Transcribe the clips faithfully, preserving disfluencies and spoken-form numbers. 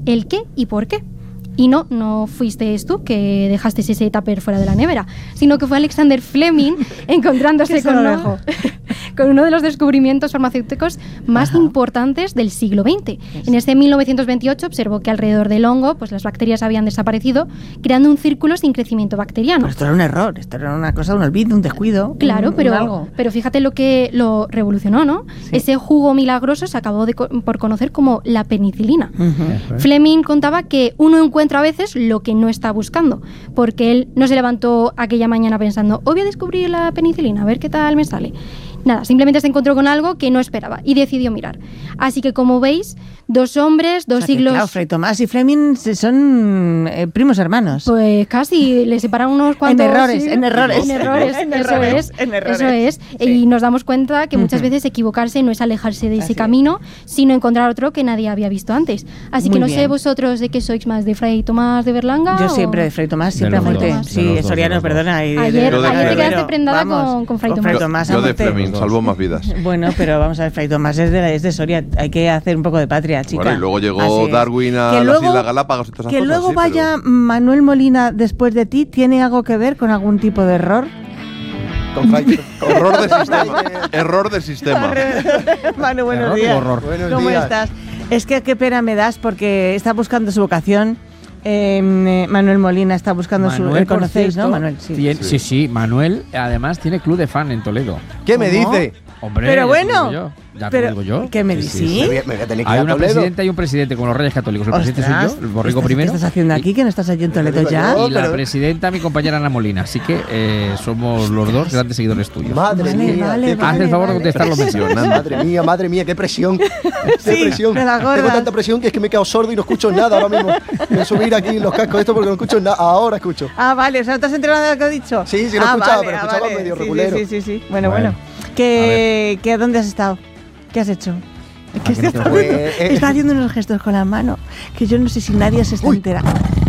el qué y por qué. Y no, no fuiste tú que dejaste ese tupper fuera de la nevera, sino que fue Alexander Fleming encontrándose con uno, con uno de los descubrimientos farmacéuticos más Ajá. importantes del siglo veinte. Es. En ese mil novecientos veintiocho observó que alrededor del hongo pues las bacterias habían desaparecido, creando un círculo sin crecimiento bacteriano. Pero esto era un error, esto era una cosa, un olvido, un descuido. Claro, un, pero, un algo. pero fíjate lo que lo revolucionó, ¿no? Sí. Ese jugo milagroso se acabó de, por conocer como la penicilina. Uh-huh. Fleming contaba que uno encuentra a veces lo que no está buscando, porque él no se levantó aquella mañana pensando, hoy voy a descubrir la penicilina, a ver qué tal me sale. Nada, simplemente se encontró con algo que no esperaba y decidió mirar. Así que, como veis, dos hombres, dos o sea, que, siglos... Claro, Fray Tomás y Fleming son eh, primos hermanos. Pues casi, le separan unos cuantos... En errores, en errores. En errores, en eso errores, es, en errores. eso es. Sí. Y nos damos cuenta que muchas uh-huh. veces equivocarse no es alejarse de ese Así camino, es. sino encontrar otro que nadie había visto antes. Así Muy que no bien. sé vosotros de qué sois más, de Fray Tomás de Berlanga. Yo o... siempre de Fray Tomás, siempre a muerte. Sí, Soriano, perdona. Y ayer de, ayer te quedaste pero, prendada vamos, con, con Fray con Tomás. Fray Tomás yo, yo de Fleming, salvó más vidas. Bueno, pero vamos a ver, Fray Tomás es de, es de Soria, hay que hacer un poco de patria, chica. Bueno, y luego llegó Darwin a que las luego, Islas Galápagos y todas esas que cosas. luego sí, vaya pero... Manuel Molina después de ti, ¿tiene algo que ver con algún tipo de error? Con error de sistema. Error de sistema. Manu, buenos error días. Horror. Buenos ¿Cómo días. estás? Es que qué pena me das porque está buscando su vocación. Eh, Manuel Molina está buscando Manuel, su... ¿El conocéis, cierto, no, Manuel? Sí. Tiene, sí, sí, Manuel además tiene club de fan en Toledo. ¿Qué me dice? Hombre, pero ya bueno, te digo yo. Ya pero, te digo yo. ¿qué me dices? ¿Sí? Me voy a tener que Hay ir a una Toledo. presidenta y un presidente con los Reyes Católicos. El Ostras, presidente soy yo, el borrico ¿estás, primero. ¿Qué estás haciendo aquí? ¿Que no estás allí en Toledo ya? Y la presidenta, mi compañera Ana Molina. Así que eh, somos los dos grandes seguidores tuyos. Madre vale, mía. Vale, Haz vale, el favor vale. de contestar lo mencionando. Madre mía, madre mía, qué presión. Qué Sí, presión. me la gordas. Tengo tanta presión que es que me he quedado sordo y no escucho nada ahora mismo. Voy a subir aquí los cascos esto porque no escucho nada. Ahora escucho. Ah, vale, o sea, ¿no te has enterado de lo que he dicho? Sí, sí lo he ah, escuchado, vale, pero ah, escuchaba vale. medio sí, regulero. Sí, sí, sí, sí. Bueno, Bueno, bueno. ¿Qué, ¿qué, ¿Dónde has estado? ¿Qué has hecho? ¿Qué está, haciendo? Pues, eh, está haciendo unos gestos con la mano que yo no sé si nadie se está Uy. enterando.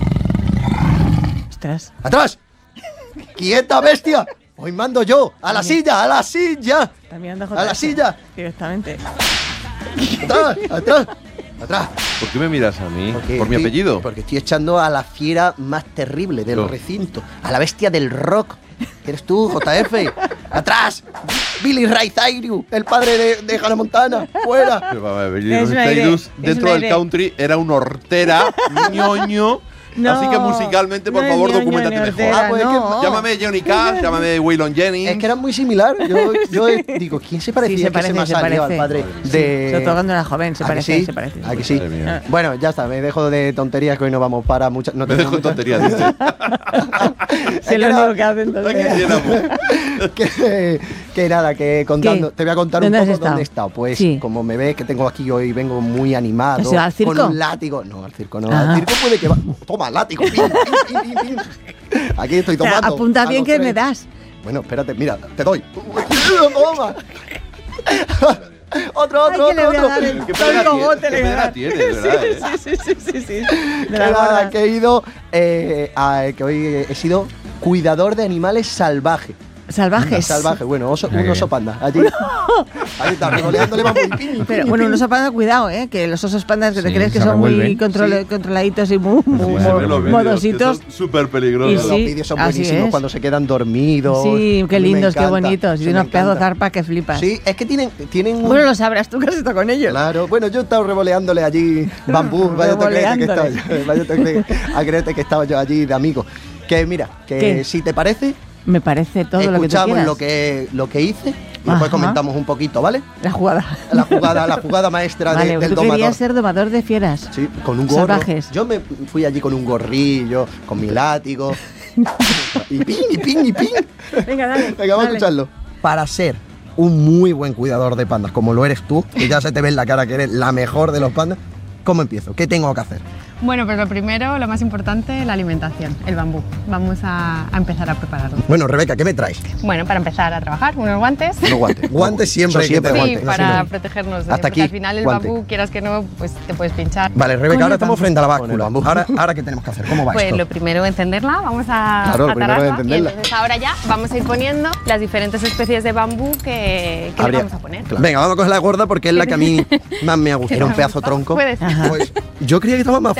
Ostras. ¡Atrás! ¡Quieta, bestia! Hoy mando yo. ¡A la silla! ¡A la silla! Está mirando a ¡A J S. la silla! Directamente. ¡Atrás! ¡Atrás! ¡Atrás! ¿Por qué me miras a mí? Porque ¿Por mi estoy- apellido? Porque estoy echando a la fiera más terrible del No. recinto. A la bestia del rock. ¿Eres tú, J F? ¡Atrás! Billy Ray Cyrus, el padre de, de Hannah Montana. ¡Fuera! Pero, a ver, Es un aire, Cyrus, es dentro un del aire. country era un hortera, ñoño. No, así que musicalmente, por no favor, es ñoño documentate ni mejor. hortera, Ah, pues es que- no. Llámame Johnny Cash, llámame Waylon Jennings. Es que eran muy similar. Yo, yo digo, ¿quién se parecía? Sí, se que parece, se me ha se salido parece. al padre Sí, de... sobre todo cuando era joven, se ¿A que parece, sí? se parece. ¿A que sí? Madre mía. Bueno, ya está, me dejo de tonterías que hoy no vamos para muchas. No Me dejo en muchas- tonterías, dice. Sí, lo único que hacen Aquí entonces. llenamos. que, que nada, que contando, ¿Qué? te voy a contar un ¿Dónde poco has estado? dónde he estado. Pues Sí. como me ves que tengo aquí hoy, vengo muy animado. ¿Has ido al circo? Con un látigo. No, al circo no. Ah. Al circo puede que va. Toma, látigo. Pim, pim, pim, pim, pim. Aquí estoy O sea, tomando. apunta a bien los que tres. me das. Bueno, espérate, mira, te doy. Toma. Otro, Ay, otro, que le otro, voy a otro. dar el Qué pena cogote, tiene, le qué voy a pena dar. tiene, de verdad, ¿eh? Sí, sí, sí, sí, sí. De Que la nada, gorda. que he ido, eh, a- que hoy he sido cuidador de animales salvajes. Salvajes. Salvaje, bueno, oso, Mira un qué oso bien. panda. Allí, ahí está, regoleándole vamos. Pero bueno, unos osos panda, cuidado, ¿eh? Que los osos pandas que te Sí, crees que se son muy revuelven. control- Sí. controladitos y muy, muy Sí, Se ven los vídeos, que modositos. son súper Y peligrosos. Los sí, vídeos son así buenísimos es. cuando se quedan dormidos. Sí, qué A mí me lindos, qué encanta, bonitos. sí, Y me unos pedazos de encanta. zarpa que flipas. Sí, es que tienen, tienen un- Bueno, lo sabrás tú que has estado con ellos. Claro, bueno, yo he estado revoleándole allí bambú, vaya te crees que estaba Revoleándole. yo, vaya te crees, a creerte que estaba yo allí de amigo. Que mira, que ¿Qué? si te parece, Me parece todo lo que tú escuchamos quieras. lo que, lo que hice y Ajá. después comentamos un poquito, ¿vale? La jugada. La jugada, la jugada maestra de- Vale, del tú domador. querías ser domador de fieras. Sí, con un gorro. Salvajes. Yo me fui allí con un gorrillo, con mi látigo. y pin, y pin, y pin. Venga, dale. Venga, vamos a dale. escucharlo. Para ser un muy buen cuidador de pandas, como lo eres tú, que ya se te ve en la cara que eres la mejor de los pandas, ¿cómo empiezo? ¿Qué tengo que hacer? Bueno, pues lo primero, lo más importante, la alimentación, el bambú. Vamos a, a empezar a prepararlo. Bueno, Rebeca, ¿qué me traes? Bueno, para empezar a trabajar, unos guantes. Unos guantes. Guantes siempre, Sí, siempre guantes. para siempre. protegernos. De, Hasta porque aquí, al final el guante. bambú, quieras que no, pues te puedes pinchar. Vale, Rebeca, Con ahora el estamos bambú. frente a la Con el báscula. bambú. Ahora, ahora, ¿qué tenemos que hacer? ¿Cómo va Pues esto? lo primero, encenderla, vamos a Claro, lo primero es atarrarla. Y encenderla. entonces ahora ya vamos a ir poniendo las diferentes especies de bambú que, que le Habría- vamos a poner. Claro. Venga, vamos a coger la gorda porque es la que a mí más me ha gustado. Era un pedazo tronco. Puedes. Ajá. Pues yo creía que estaba más